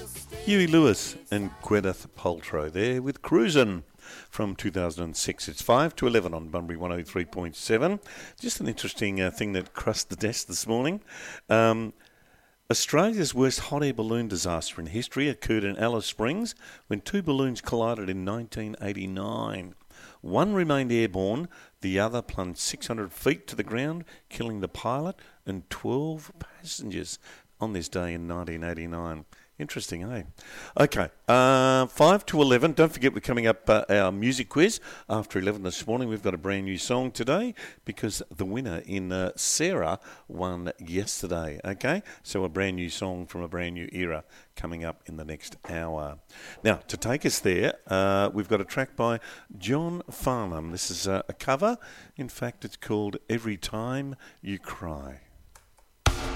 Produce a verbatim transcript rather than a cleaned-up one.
Huey Lewis and Gwyneth Paltrow there with Cruisin' from two thousand six. It's five to eleven on Bunbury one oh three point seven. Just an interesting uh, thing that crossed the desk this morning. Um, Australia's worst hot air balloon disaster in history occurred in Alice Springs when two balloons collided in nineteen eighty-nine. One remained airborne, the other plunged six hundred feet to the ground, killing the pilot and twelve passengers on this day in nineteen eighty-nine. Interesting, eh? Okay, uh, five to eleven. Don't forget we're coming up uh, our music quiz after eleven this morning. We've got a brand new song today because the winner in uh, Sarah won yesterday, okay? So a brand new song from a brand new era coming up in the next hour. Now, to take us there, uh, we've got a track by John Farnham. This is uh, a cover. In fact, it's called Every Time You Cry.